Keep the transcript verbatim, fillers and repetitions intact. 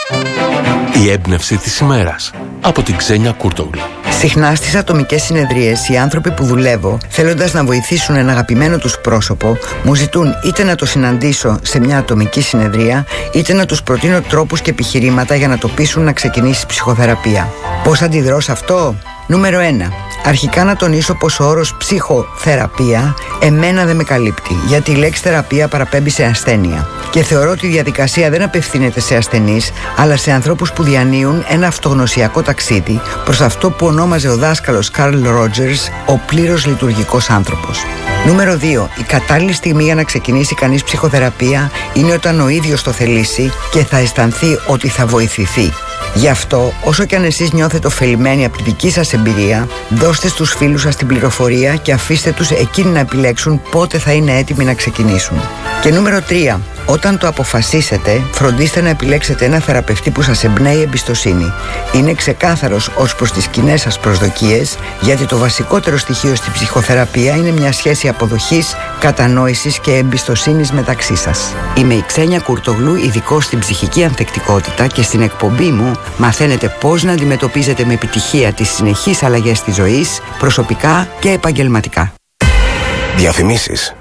Η έμπνευση της ημέρας από την Ξένια Κούρτογλου. Συχνά στις ατομικές συνεδρίες οι άνθρωποι που δουλεύω, θέλοντας να βοηθήσουν ένα αγαπημένο τους πρόσωπο, μου ζητούν είτε να το συναντήσω σε μια ατομική συνεδρία, είτε να τους προτείνω τρόπους και επιχειρήματα για να το πείσουν να ξεκινήσει ψυχοθεραπεία. Πώς αντιδρώ σε αυτό? Νούμερο ένα. Αρχικά να τονίσω πως ο όρος ψυχοθεραπεία εμένα δεν με καλύπτει, γιατί η λέξη θεραπεία παραπέμπει σε ασθένεια. Και θεωρώ ότι η διαδικασία δεν απευθύνεται σε ασθενείς, αλλά σε ανθρώπους που διανύουν ένα αυτογνωσιακό ταξίδι προς αυτό που ονόμαζε ο δάσκαλος Καρλ Ρότζερς ο πλήρως λειτουργικός άνθρωπος. Νούμερο δύο. Η κατάλληλη στιγμή για να ξεκινήσει κανείς ψυχοθεραπεία είναι όταν ο ίδιος το θελήσει και θα αισθανθεί ότι θα βοηθηθεί. Γι' αυτό, όσο κι αν εσείς νιώθετε ωφελημένοι από τη δική σας εμπειρία, δώστε στους φίλους σας την πληροφορία και αφήστε τους εκείνοι να επιλέξουν πότε θα είναι έτοιμοι να ξεκινήσουν. Και νούμερο τρία. Όταν το αποφασίσετε, φροντίστε να επιλέξετε ένα θεραπευτή που σας εμπνέει εμπιστοσύνη. Είναι ξεκάθαρος ως προς τις κοινές σας προσδοκίες, γιατί το βασικότερο στοιχείο στην ψυχοθεραπεία είναι μια σχέση αποδοχής, κατανόησης και εμπιστοσύνης μεταξύ σας. Είμαι η Ξένια Κούρτογλου, ειδικός στην ψυχική ανθεκτικότητα, και στην εκπομπή μου μαθαίνετε πώς να αντιμετωπίζετε με επιτυχία τις συνεχείς αλλαγές της ζωής, προσωπικά και επαγγελματικά. Διαφημίσεις.